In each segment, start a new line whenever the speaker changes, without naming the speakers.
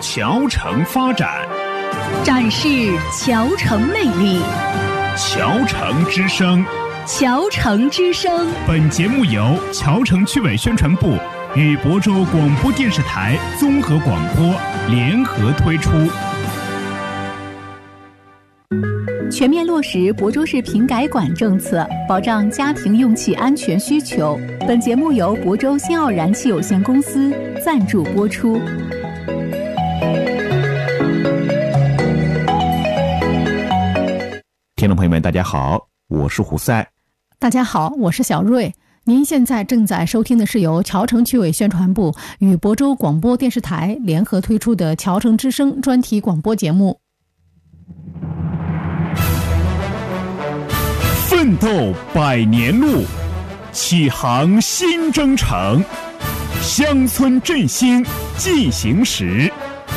侨城发展，
展示侨城魅力。
侨城之声，
侨城之声。
本节目由侨城区委宣传部与亳州广播电视台综合广播联合推出。
全面落实亳州市瓶改管政策，保障家庭用气安全需求。本节目由亳州新奥燃气有限公司赞助播出。
听众朋友们，大家好，我是胡赛。
大家好，我是小瑞。您现在正在收听的是由侨城区委宣传部与亳州广播电视台联合推出的侨城之声专题广播节目。
奋斗百年路，启航新征程，乡村振兴进行时。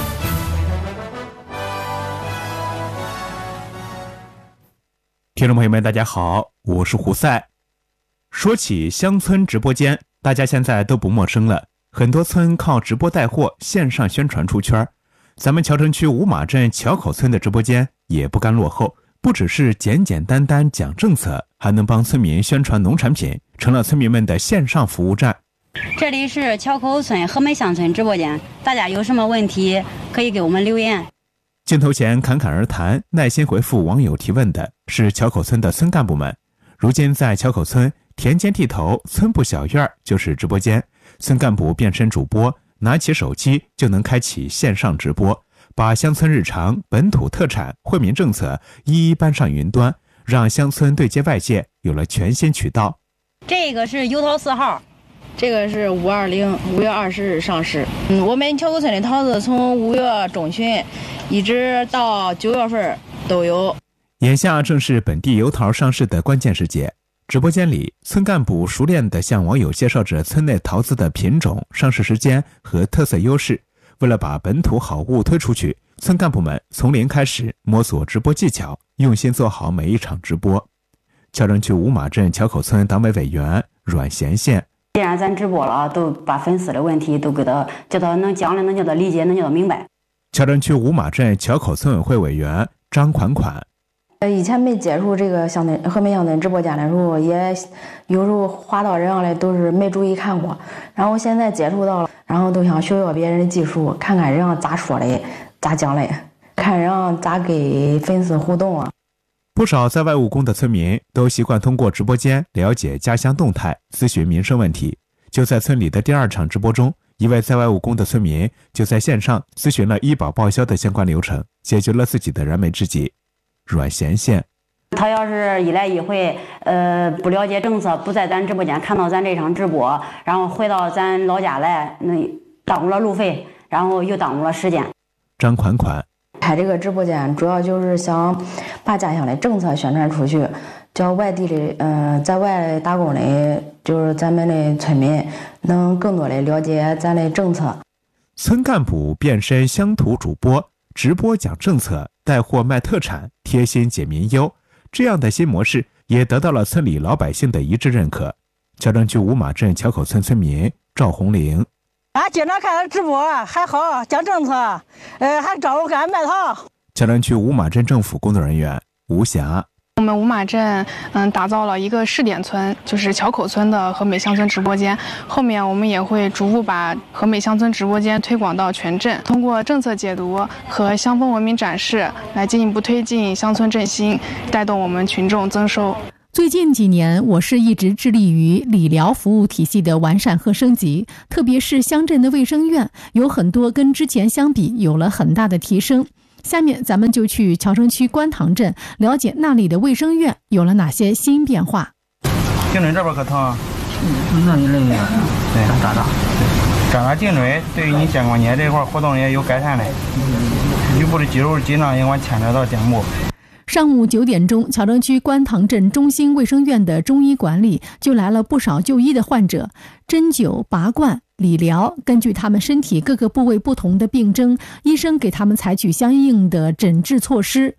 听众朋友们，大家好，我是胡赛。说起乡村直播间，大家现在都不陌生了，很多村靠直播带货线上宣传出圈。咱们侨城区五马镇桥口村的直播间也不甘落后，不只是简简单单讲政策，还能帮村民宣传农产品，成了村民们的线上服务站。
这里是桥口村和美乡村直播间，大家有什么问题可以给我们留言。
镜头前侃侃而谈，耐心回复网友提问的是桥口村的村干部们。如今在桥口村，田间地头，村部小院就是直播间，村干部变身主播，拿起手机就能开启线上直播，把乡村日常、本土特产、惠民政策一一搬上云端，让乡村对接外界有了全新渠道。
这个是油桃4号，
这个是520，5月20日上市。我们桥口村的桃子从5月中旬一直到9月份都有。
眼下正是本地油桃上市的关键时节，直播间里，村干部熟练地向网友介绍着村内桃子的品种、上市时间和特色优势。为了把本土好物推出去，村干部们从零开始摸索直播技巧，用心做好每一场直播。侨城区五马镇桥口村党委委员阮贤宪：
既然咱直播了，都把粉丝的问题都给他，叫他能讲的，能叫他理解，能叫他明白。
侨城区五马镇桥口村委会委员张款款：
以前没接触这个和美乡村直播间的时候，也有时候滑到人上来都是没注意看过，然后现在接触到了，然后都想学学别人的技术，看看人家咋说的，咋讲的，看人家咋给粉丝互动啊。
不少在外务工的村民都习惯通过直播间了解家乡动态，咨询民生问题。就在村里的第2场直播中，一位在外务工的村民就在线上咨询了医保报销的相关流程，解决了自己的燃眉之急。阮贤宪：
他要是一来一回不了解政策，不在咱直播间看到咱这场直播，然后回到咱老家来，那耽误了路费，然后又耽误了时间。
张款款：
开这个直播间主要就是想把家乡的政策宣传出去，叫外地的在外打工的，就是咱们的村民能更多的了解咱的政策。
村干部变身乡土主播，直播讲政策，带货卖特产，贴心解民忧，这样的新模式也得到了村里老百姓的一致认可。侨城区五马镇桥口村村民赵红玲：
经常看他直播还好，讲政策，还找我给俺卖桃。
侨城区五马镇政府工作人员吴霞：
我们五马镇打造了一个试点村，就是桥口村的和美乡村直播间。后面我们也会逐步把和美乡村直播间推广到全镇，通过政策解读和乡风文明展示，来进一步推进乡村振兴，带动我们群众增收。
最近几年，我市一直致力于理疗服务体系的完善和升级，特别是乡镇的卫生院，有很多跟之前相比有了很大的提升。下面咱们就去侨城区观塘镇了解那里的卫生院有了哪些新变化。
颈椎这边可疼啊？
那你累呀？
对，
咋的？
扎扎颈椎对于你肩关节这块活动也有改善的，局部的肌肉紧张也管牵扯到肩部。
上午9点钟，侨城区观塘镇中心卫生院的中医馆里就来了不少就医的患者，针灸、拔罐、理疗，根据他们身体各个部位不同的病症，医生给他们采取相应的诊治措施。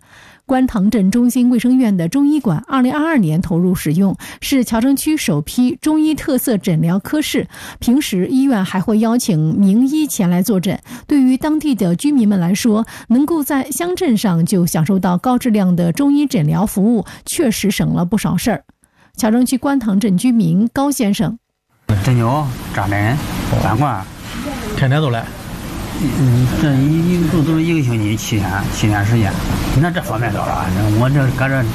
观塘镇中心卫生院的中医馆2022年投入使用，是侨城区首批中医特色诊疗科室。平时医院还会邀请名医前来坐诊。对于当地的居民们来说，能够在乡镇上就享受到高质量的中医诊疗服务，确实省了不少事儿。侨城区观塘镇居民高先生：
针灸、扎针、拔罐，
天天都来。
这一住都是1个星期7天时间。那这方便多了，我这搁这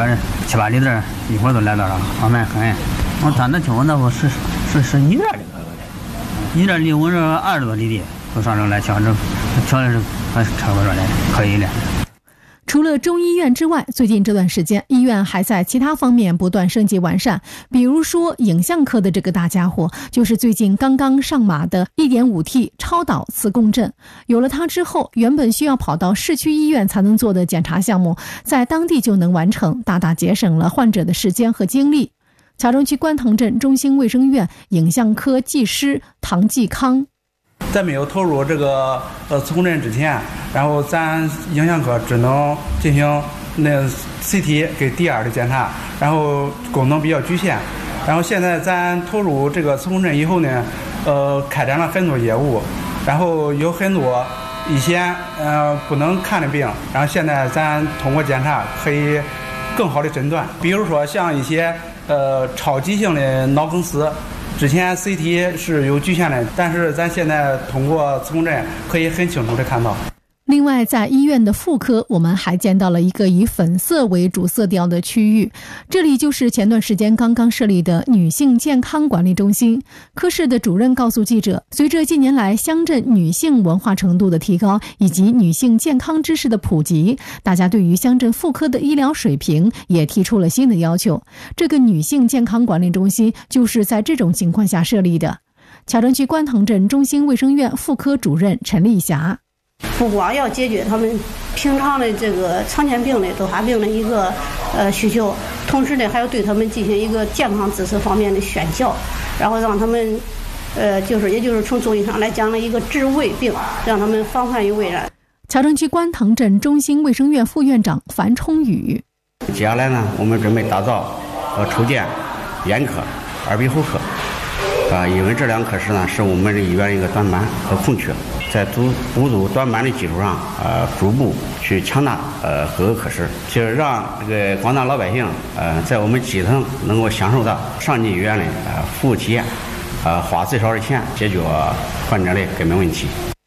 7、8里地，一会儿都来到了，方便很。我单的听我那不是你这里头，你这离我这20多里地，都上这来瞧，这瞧的是差不多的，可以了。
除了中医院之外，最近这段时间，医院还在其他方面不断升级完善。比如说影像科的这个大家伙，就是最近刚刚上马的 1.5T 超导磁共振。有了它之后，原本需要跑到市区医院才能做的检查项目，在当地就能完成，大大节省了患者的时间和精力。侨城区观塘镇中心卫生院影像科技师唐继康：
在没有投入这个磁共振之前，然后咱影像科只能进行那 CT 给第2的检查，然后功能比较局限。然后现在咱投入这个磁共振以后呢，开展了很多业务，然后有很多以前不能看的病，然后现在咱通过检查可以更好的诊断。比如说像一些超急性的脑梗死。之前 CT 是有局限的，但是咱现在通过磁共振可以很清楚的看到。
另外，在医院的妇科，我们还见到了一个以粉色为主色调的区域，这里就是前段时间刚刚设立的女性健康管理中心。科室的主任告诉记者，随着近年来乡镇女性文化程度的提高，以及女性健康知识的普及，大家对于乡镇妇科的医疗水平也提出了新的要求。这个女性健康管理中心就是在这种情况下设立的。侨城区观塘镇中心卫生院妇科主任陈丽霞：
不光要解决他们平常的这个常见病的多发病的一个需求，同时呢还要对他们进行一个健康知识方面的宣教，然后让他们也就是从中医上来讲的一个治未病，让他们防范于未然。
侨城区观塘镇中心卫生院副院长樊冲宇：
接下来呢，我们准备打造和筹建眼科、耳鼻喉科。因为这2科室呢是我们这医院一个短板和空缺，在补足短板的基础上，逐步去强大各个科室，就是让这个广大老百姓在我们基层能够享受到上级医院的服务体验，花最少的钱解决患者的根本问题。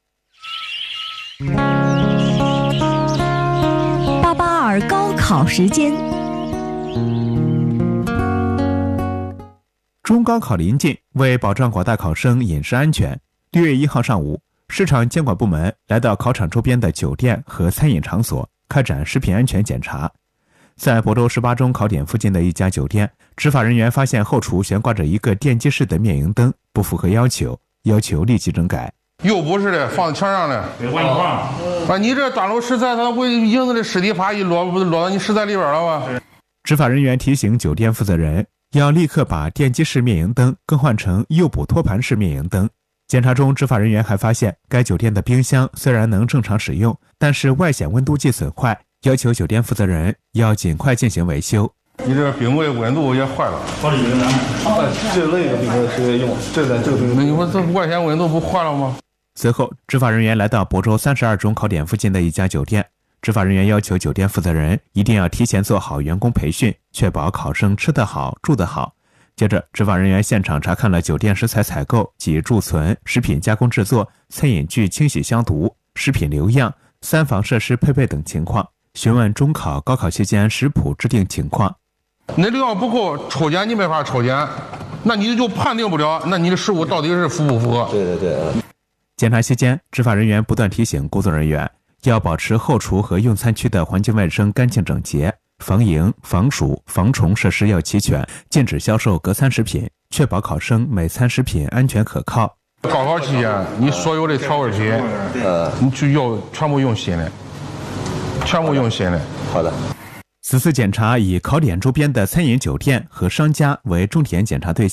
882高考时间。
中高考临近，为保障广大考生饮食安全，6月1号上午，市场监管部门来到考场周边的酒店和餐饮场所开展食品安全检查。在亳州18中考点附近的一家酒店，执法人员发现后厨悬挂着一个电击式的灭蝇灯，不符合要求立即整改。
又不是的，放墙上的。你这端入食材，它会蝇子的尸体啪一落到你食材里边了吧？
执法人员提醒酒店负责人要立刻把电击式灭蝇灯更换成诱捕托盘式灭蝇灯。检查中，执法人员还发现该酒店的冰箱虽然能正常使用，但是外显温度计损坏，要求酒店负责人要尽快进行维修。
你这冰柜温度也坏了，
这类的冰柜谁用？
那你说这外显温度不坏了吗？
随后，执法人员来到亳州32中考点附近的一家酒店。执法人员要求酒店负责人一定要提前做好员工培训，确保考生吃得好、住得好。接着，执法人员现场查看了酒店食材采购及贮存、食品加工制作、餐饮具清洗消毒、食品留样、3防设施配备等情况，询问中考、高考期间食谱制定情况。
那留样不够，抽检你没法抽检，那你就判定不了，那你的食物到底是符不符合？
对。
检查期间，执法人员不断提醒工作人员要保持后厨和用餐区的环境卫生干净整洁，防蝇、防鼠、防虫设施要齐全，禁止销售隔餐食品，确保考生每餐食品安全可靠。
高考期间，你所有的调味品，你就要全部用新的。
好的。
此次检查以考点周边的餐饮酒店和商家为重点检查对象，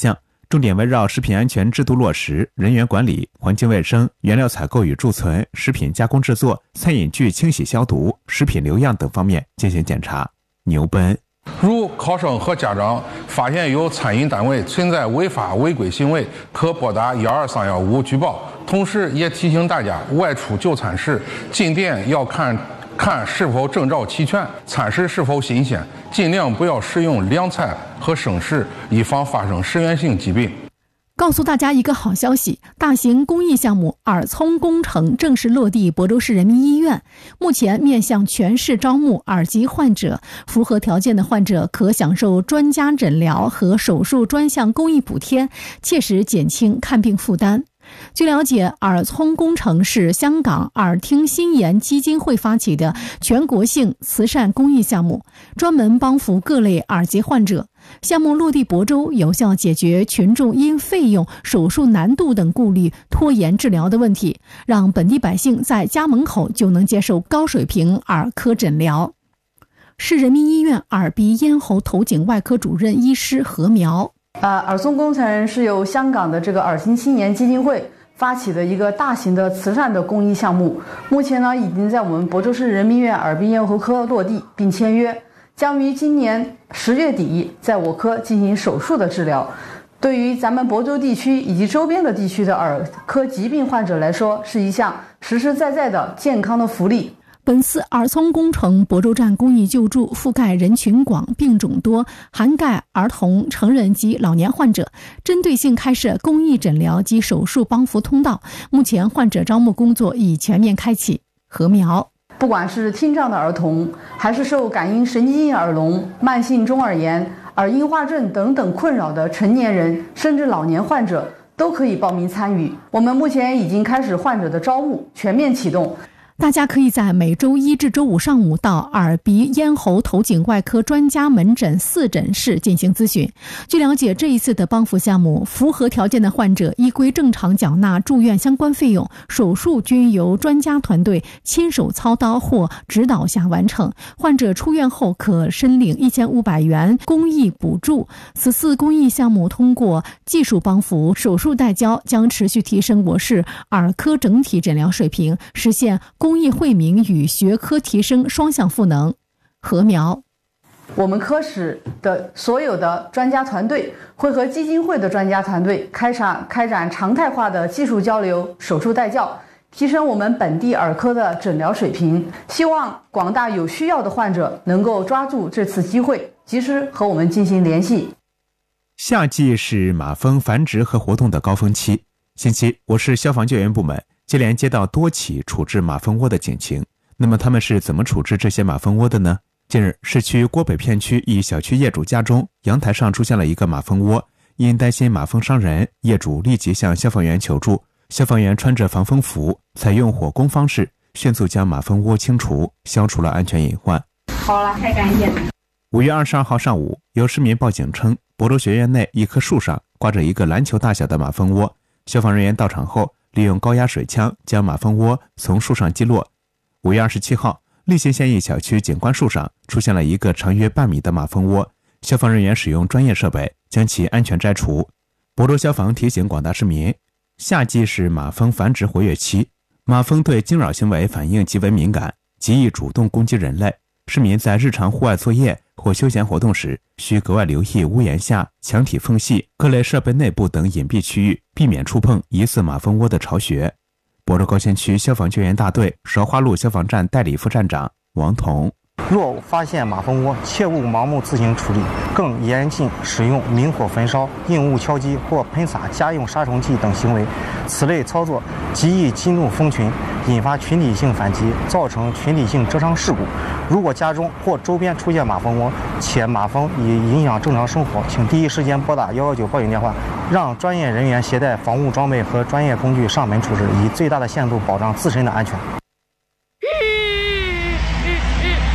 重点围绕食品安全制度落实、人员管理、环境卫生、原料采购与贮存、食品加工制作、餐饮具清洗消毒、食品留样等方面进行检查。牛奔。
如考生和家长发现有餐饮单位存在违法违规行为，可拨打12315举报。同时也提醒大家，外出就餐时进店要看是否证照齐全，餐食是否新鲜，尽量不要食用凉菜和生食，以防发生食源性疾病。
告诉大家一个好消息，大型公益项目耳聪工程正式落地亳州市人民医院。目前面向全市招募耳疾患者，符合条件的患者可享受专家诊疗和手术专项公益补贴，切实减轻看病负担。据了解，耳聪工程是香港耳听心言基金会发起的全国性慈善公益项目，专门帮扶各类耳疾患者。项目落地亳州，有效解决群众因费用、手术难度等顾虑拖延治疗的问题，让本地百姓在家门口就能接受高水平耳科诊疗。市人民医院耳鼻咽喉头颈外科主任医师何苗。
耳聪工程是由香港的这个耳听心言基金会发起的一个大型的慈善的公益项目，目前呢已经在我们亳州市人民医院耳鼻咽喉科落地并签约，将于今年10月底在我科进行手术的治疗。对于咱们亳州地区以及周边的地区的耳科疾病患者来说，是一项实实在在的健康的福利。
本次耳聪工程亳州站公益救助覆盖人群广、病种多，涵盖儿童、成人及老年患者，针对性开设公益诊疗及手术帮扶通道。目前患者招募工作已全面开启。何苗。
不管是听障的儿童，还是受感应神经性耳聋、慢性中耳炎、耳硬化症等等困扰的成年人，甚至老年患者，都可以报名参与。我们目前已经开始患者的招募，全面启动。
大家可以在每周一至周五上午到耳鼻咽喉头颈外科专家门诊4诊室进行咨询。据了解，这一次的帮扶项目，符合条件的患者依规正常缴纳住院相关费用，手术均由专家团队亲手操刀或指导下完成。患者出院后可申领1500元公益补助。此次公益项目通过技术帮扶、手术代交，将持续提升我市耳科整体诊疗水平，实现公益惠民与学科提升双向赋能。何苗。
我们科室的所有的专家团队会和基金会的专家团队开展常态化的技术交流、手术代教，提升我们本地耳科的诊疗水平。希望广大有需要的患者能够抓住这次机会，及时和我们进行联系。
夏季是马蜂繁殖和活动的高峰期，近期我市消防救援部门接连接到多起处置马蜂窝的警情。那么他们是怎么处置这些马蜂窝的呢？近日，市区郭北片区一小区业主家中阳台上出现了一个马蜂窝，因担心马蜂伤人，业主立即向消防员求助。消防员穿着防风服，采用火攻方式，迅速将马蜂窝清除，消除了安全隐患。
好了，太感谢了。
5月22号上午，有市民报警称，亳州学院内一棵树上挂着一个篮球大小的马蜂窝。消防人员到场后，利用高压水枪将马蜂窝从树上击落。5月27号，立信县一小区景观树上出现了一个长约半米的马蜂窝，消防人员使用专业设备将其安全摘除。亳州消防提醒广大市民，夏季是马蜂繁殖活跃期，马蜂对惊扰行为反应极为敏感，极易主动攻击人类。市民在日常户外作业或休闲活动时，需格外留意屋檐下、墙体缝隙、各类设备内部等隐蔽区域，避免触碰疑似马蜂窝的巢穴。亳州高新区消防救援大队韶华路消防站代理副站长王彤：
若发现马蜂窝，切勿盲目自行处理，更严禁使用明火焚烧、硬物敲击或喷洒家用杀虫剂等行为。此类操作极易激怒蜂群，引发群体性反击，造成群体性蛰伤事故。如果家中或周边出现马蜂窝，且马蜂已影响正常生活，请第一时间拨打119报警电话，让专业人员携带防护装备和专业工具上门处置，以最大的限度保障自身的安全。